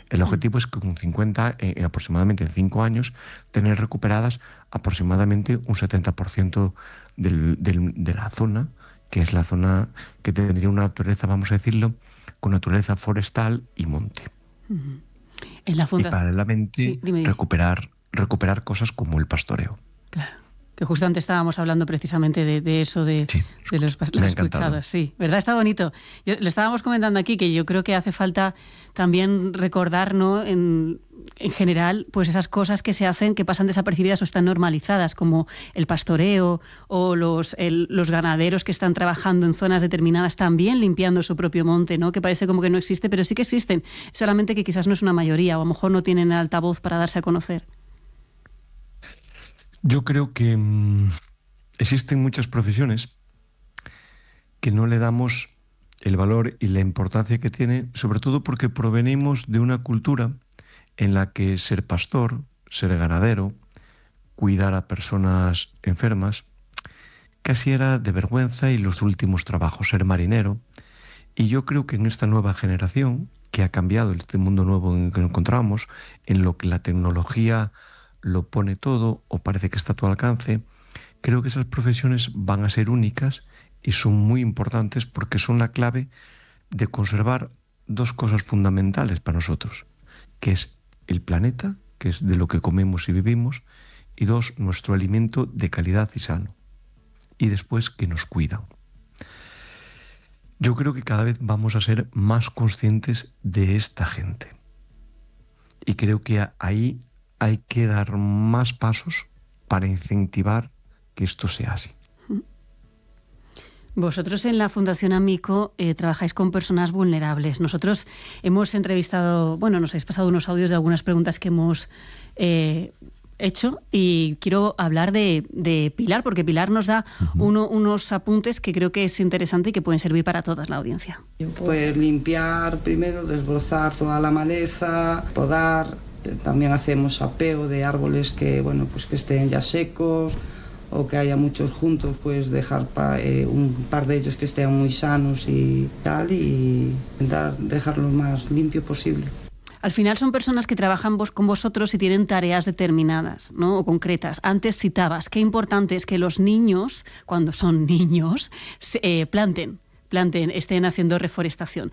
El objetivo es que con 50, aproximadamente en 5 años, tener recuperadas aproximadamente un 70% de la zona, que es la zona que tendría una naturaleza, vamos a decirlo, con naturaleza forestal y monte. En la Y fundación. paralelamente Sí, dime. recuperar cosas como el pastoreo. Claro. Que justo antes estábamos hablando precisamente de eso, de las escuchadas. Sí, ¿verdad? Está bonito. Le estábamos comentando aquí que yo creo que hace falta también recordar, ¿no?, en general, pues esas cosas que se hacen, que pasan desapercibidas o están normalizadas, como el pastoreo o los ganaderos que están trabajando en zonas determinadas también limpiando su propio monte, ¿no?, que parece como que no existe, pero sí que existen. Solamente que quizás no es una mayoría, o a lo mejor no tienen altavoz para darse a conocer. Yo creo que existen muchas profesiones que no le damos el valor y la importancia que tiene, sobre todo porque provenimos de una cultura en la que ser pastor, ser ganadero, cuidar a personas enfermas, casi era de vergüenza y los últimos trabajos, ser marinero. Y yo creo que en esta nueva generación, que ha cambiado este mundo nuevo en el que nos encontramos, en lo que la tecnología lo pone todo o parece que está a tu alcance, creo que esas profesiones van a ser únicas y son muy importantes porque son la clave de conservar dos cosas fundamentales para nosotros, que es el planeta, que es de lo que comemos y vivimos, y dos, nuestro alimento de calidad y sano, y después que nos cuidan. Yo creo que cada vez vamos a ser más conscientes de esta gente y creo que ahí hay que dar más pasos para incentivar que esto sea así. Vosotros en la Fundación Amico trabajáis con personas vulnerables. Nosotros hemos entrevistado, nos habéis pasado unos audios de algunas preguntas que hemos hecho y quiero hablar de Pilar, porque Pilar nos da unos apuntes que creo que es interesante y que pueden servir para toda la audiencia. Pues limpiar primero, desbrozar toda la maleza, podar. También hacemos apeo de árboles que estén ya secos o que haya muchos juntos, pues dejar un par de ellos que estén muy sanos y tal, y intentar dejarlo más limpio posible. Al final son personas que trabajan con vosotros y tienen tareas determinadas, ¿no?, o concretas. Antes citabas qué importante es que los niños, cuando son niños, planten, estén haciendo reforestación.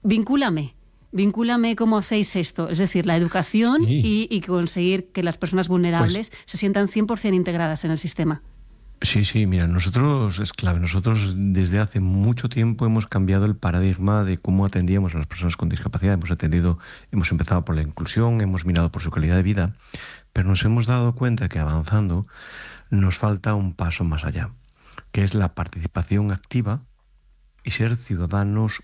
Vincúlame cómo hacéis esto, es decir, la educación y conseguir que las personas vulnerables se sientan 100% integradas en el sistema. Sí, mira, nosotros es clave. Nosotros desde hace mucho tiempo hemos cambiado el paradigma de cómo atendíamos a las personas con discapacidad. Hemos empezado por la inclusión, hemos mirado por su calidad de vida, pero nos hemos dado cuenta que avanzando nos falta un paso más allá, que es la participación activa y ser ciudadanos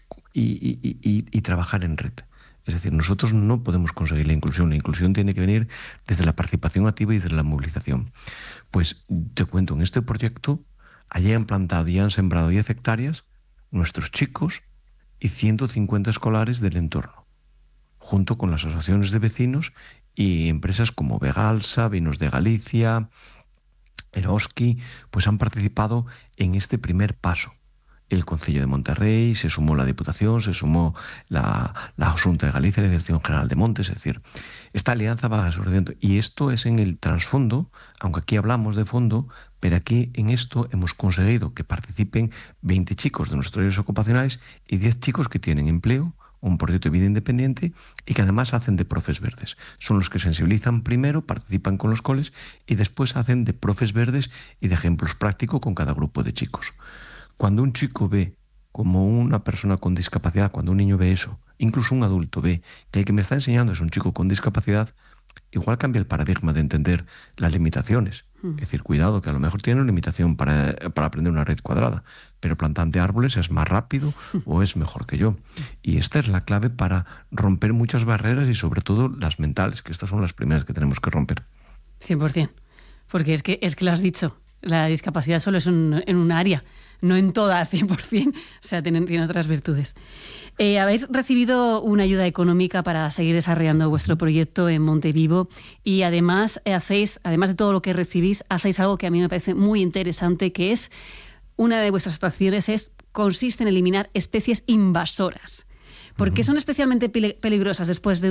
y trabajar en red. Es decir, nosotros no podemos conseguir la inclusión tiene que venir desde la participación activa y desde la movilización. Pues te cuento, en este proyecto, allí han plantado y han sembrado 10 hectáreas nuestros chicos y 150 escolares del entorno, junto con las asociaciones de vecinos y empresas como Vegalsa, Vinos de Galicia, Eroski, pues han participado en este primer paso. El Concello de Monterrey, se sumó la Diputación, se sumó la Xunta de Galicia, la Dirección General de Montes, es decir, esta alianza va sucediendo. Y esto es en el trasfondo, aunque aquí hablamos de fondo, pero aquí en esto hemos conseguido que participen 20 chicos de nuestros áreas ocupacionales y 10 chicos que tienen empleo, un proyecto de vida independiente y que además hacen de profes verdes. Son los que sensibilizan primero, participan con los coles y después hacen de profes verdes y de ejemplos prácticos con cada grupo de chicos. Cuando un chico ve, como una persona con discapacidad, cuando un niño ve eso, incluso un adulto ve que el que me está enseñando es un chico con discapacidad, igual cambia el paradigma de entender las limitaciones. Es decir, cuidado, que a lo mejor tiene una limitación para aprender una red cuadrada, pero plantando árboles es más rápido o es mejor que yo. Y esta es la clave para romper muchas barreras y sobre todo las mentales, que estas son las primeras que tenemos que romper. 100%, porque es que lo has dicho. La discapacidad solo es en un área, no en toda al 100%, o sea, tiene otras virtudes. Habéis recibido una ayuda económica para seguir desarrollando vuestro proyecto en Montevivo y además de todo lo que recibís, hacéis algo que a mí me parece muy interesante, que es, una de vuestras actuaciones consiste en eliminar especies invasoras. ¿Por qué son especialmente peligrosas después de